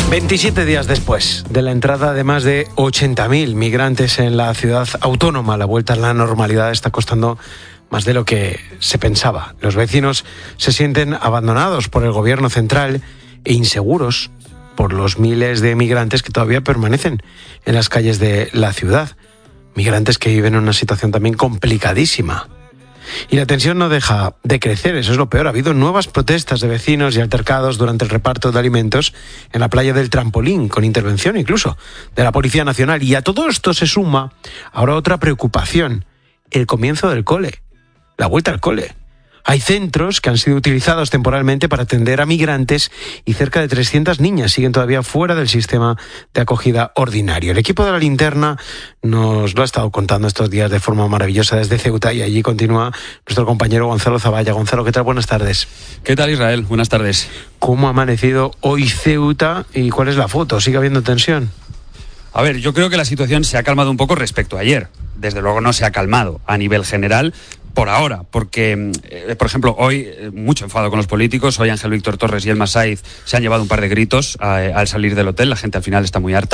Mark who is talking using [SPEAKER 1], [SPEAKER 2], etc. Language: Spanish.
[SPEAKER 1] 27 días después de la entrada de más de 80.000 migrantes en la ciudad autónoma, la vuelta a la normalidad está costando más de lo que se pensaba. Los vecinos se sienten abandonados por el gobierno central e inseguros por los miles de migrantes que todavía permanecen en las calles de la ciudad. Migrantes que viven en una situación también complicadísima. Y la tensión no deja de crecer, eso es lo peor. Ha habido nuevas protestas de vecinos y altercados durante el reparto de alimentos en la playa del Trampolín, con intervención incluso de la Policía Nacional. Y a todo esto se suma ahora otra preocupación: el comienzo del cole, la vuelta al cole. Hay centros que han sido utilizados temporalmente para atender a migrantes y cerca de 300 niñas siguen todavía fuera del sistema de acogida ordinario. El equipo de La Linterna nos lo ha estado contando estos días de forma maravillosa desde Ceuta y allí continúa nuestro compañero Gonzalo Zavalla. Gonzalo, ¿qué tal? Buenas tardes.
[SPEAKER 2] ¿Qué tal, Israel? Buenas tardes.
[SPEAKER 1] ¿Cómo ha amanecido hoy Ceuta y cuál es la foto? ¿Sigue habiendo tensión?
[SPEAKER 2] A ver, yo creo que la situación se ha calmado un poco respecto a ayer. Desde luego no se ha calmado a nivel general por ahora, porque, por ejemplo, hoy mucho enfado con los políticos. Hoy Ángel Víctor Torres y Elma Saiz se han llevado un par de gritos al salir del hotel. La gente al final está muy harta.